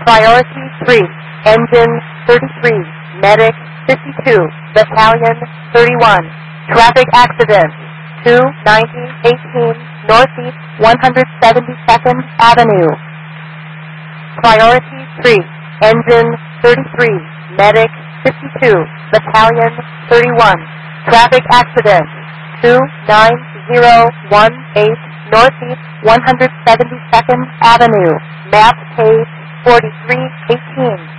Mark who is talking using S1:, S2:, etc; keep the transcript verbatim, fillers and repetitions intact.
S1: Priority three, Engine thirty-three, Medic fifty-two, Battalion thirty-one. Traffic accident, two ninety eighteen Northeast one hundred seventy-second Avenue. Priority three, Engine thirty-three, Medic fifty-two, Battalion thirty-one. Traffic accident, two nine zero one eight Northeast one hundred seventy-second Avenue. Map page forty-three eighteen.